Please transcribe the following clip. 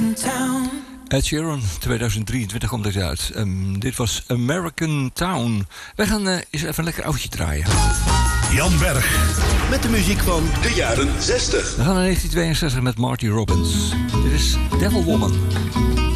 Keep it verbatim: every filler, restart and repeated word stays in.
American Town. Ed Sheeran, tweeduizend drieëntwintig komt dit uit. Um, dit was American Town. Wij gaan uh, eens even een lekker oudje draaien. Jan Berg. Met de muziek van de jaren zestig. We gaan naar negentien tweeënzestig met Marty Robbins. Dit is Devil Woman.